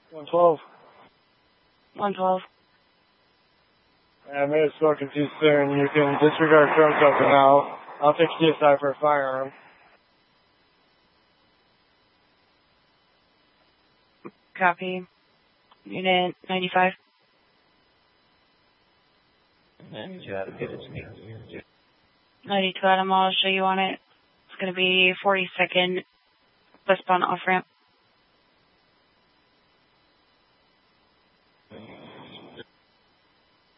112. 112. I may have spoken too soon. You can disregard phone calls for now. I'll take CSI for a firearm. Copy. Unit 95. 92 out of good, it's me. 92 Adam, I'll show you on it. It's going to be 42nd westbound off-ramp.